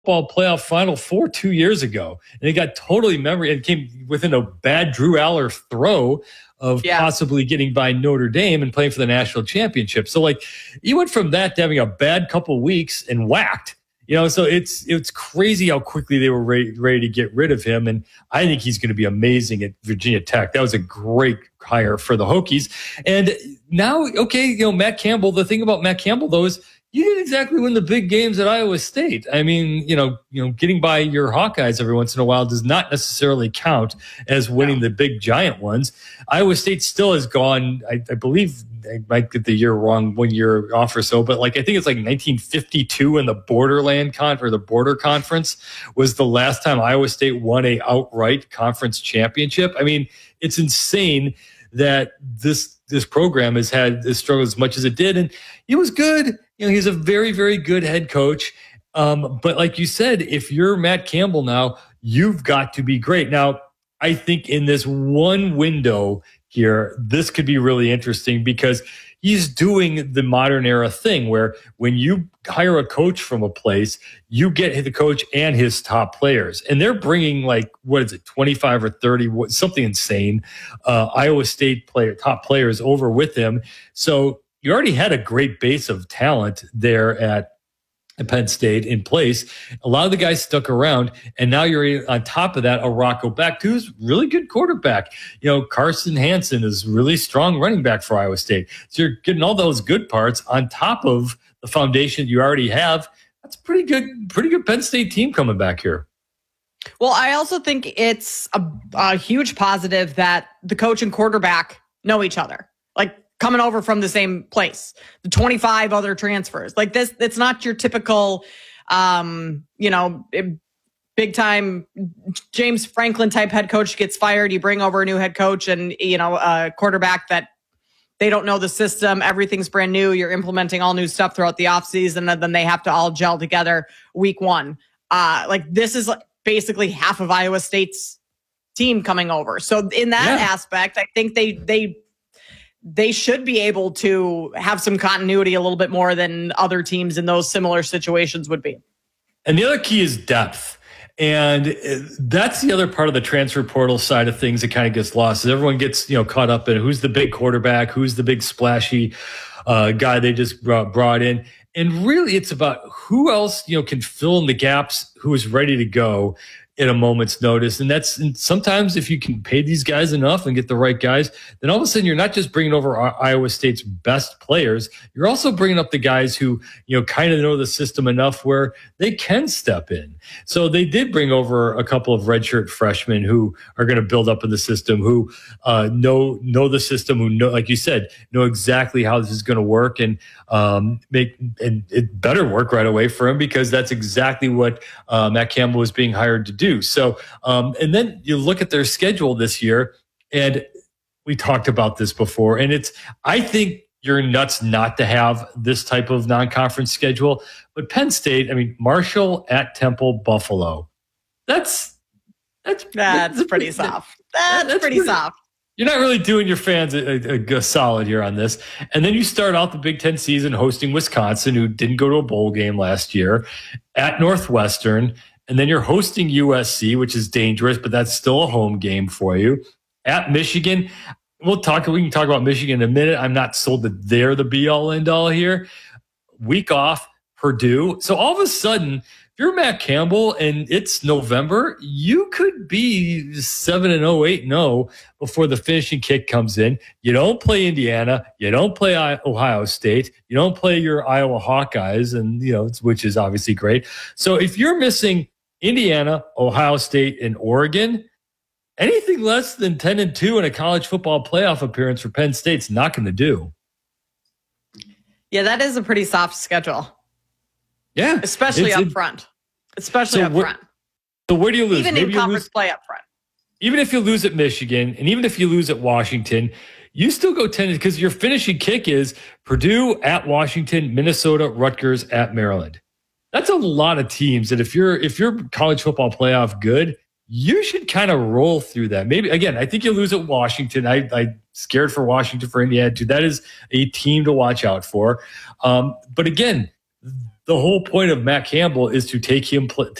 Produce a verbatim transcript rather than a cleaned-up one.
football playoff Final Four two years ago, and it got totally memory and came within a bad Drew Aller throw of yeah. possibly getting by Notre Dame and playing for the national championship. So, like, you went from that to having a bad couple weeks and whacked. You know, so it's it's crazy how quickly they were ready, ready to get rid of him. And I think he's going to be amazing at Virginia Tech. That was a great hire for the Hokies. And now, okay, you know, Matt Campbell, the thing about Matt Campbell, though, is you didn't exactly win the big games at Iowa State. I mean, you know, you know, getting by your Hawkeyes every once in a while does not necessarily count as winning no. the big giant ones. Iowa State still has gone, I, I believe, I might get the year wrong, one year off or so, but like I think it's like nineteen fifty-two in the Borderland Con or the Border Conference was the last time Iowa State won a outright conference championship. I mean, it's insane that this this program has had this struggle as much as it did, and he was good. You know, he's a very, very good head coach. Um, but like you said, if you're Matt Campbell now, you've got to be great. Now, I think in this one window here, this could be really interesting because he's doing the modern era thing where when you hire a coach from a place, you get the coach and his top players. And they're bringing like, what is it, twenty-five or thirty, something insane, uh, Iowa State player, top players over with him. So you already had a great base of talent there at Penn State in place. A lot of the guys stuck around, and now you're on top of that, a Rocco Becht, who's really good quarterback. You know, Carson Hansen is really strong running back for Iowa State. So you're getting all those good parts on top of the foundation you already have. That's pretty good, pretty good Penn State team coming back here. Well, I also think it's a, a huge positive that the coach and quarterback know each other. Like, coming over from the same place, the twenty-five other transfers like this. It's not your typical, um, you know, big time James Franklin type head coach gets fired. You bring over a new head coach and, you know, a quarterback that they don't know the system. Everything's brand new. You're implementing all new stuff throughout the offseason, and then they have to all gel together week one. Uh, like this is basically half of Iowa State's team coming over. So in that yeah. aspect, I think they, they, they should be able to have some continuity a little bit more than other teams in those similar situations would be. And the other key is depth. And that's the other part of the transfer portal side of things that kind of gets lost. Is everyone gets, you know, caught up in who's the big quarterback, who's the big splashy uh, guy they just brought, brought in. And really it's about who else, you know, can fill in the gaps, who is ready to go at a moment's notice. And that's and sometimes if you can pay these guys enough and get the right guys, then all of a sudden you're not just bringing over Iowa State's best players. You're also bringing up the guys who, you know, kind of know the system enough where they can step in. So they did bring over a couple of redshirt freshmen who are going to build up in the system, who uh, know know the system, who know, like you said, know exactly how this is going to work and um, make and it better work right away for him because that's exactly what uh, Matt Campbell was being hired to do. So, um, and then you look at their schedule this year, and we talked about this before, and it's, I think you're nuts not to have this type of non-conference schedule, but Penn State, I mean, Marshall at Temple, Buffalo, that's, that's, that's, that's pretty soft. That's, that's pretty, pretty soft. You're not really doing your fans a, a, a solid here on this. And then you start out the Big Ten season hosting Wisconsin, who didn't go to a bowl game last year, at Northwestern. And then you're hosting U S C, which is dangerous, but that's still a home game for you. At Michigan, we'll talk. We can talk about Michigan in a minute. I'm not sold that they're the be-all, end-all here. Week off, Purdue. So all of a sudden, if you're Matt Campbell and it's November, you could be seven and oh, eight and oh before the finishing kick comes in. You don't play Indiana. You don't play Ohio State. You don't play your Iowa Hawkeyes, and you know, which is obviously great. So if you're missing Indiana, Ohio State, and Oregon, anything less than ten and two in a college football playoff appearance for Penn State's not going to do. Yeah, that is a pretty soft schedule. Yeah. Especially up it, front. Especially so up wh- front. So where do you lose? Even Maybe in conference lose, play up front. Even if you lose at Michigan, and even if you lose at Washington, you still go ten because your finishing kick is Purdue at Washington, Minnesota, Rutgers at Maryland. That's a lot of teams that if you're if you're college football playoff good, you should kind of roll through that. Maybe again, I think you lose at Washington. I I scared for Washington for Indiana too. That is a team to watch out for. Um, but again, the whole point of Matt Campbell is to take him,